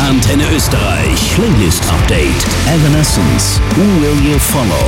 Antenne Österreich. Playlist Update. Evanescence. Who Will You Follow?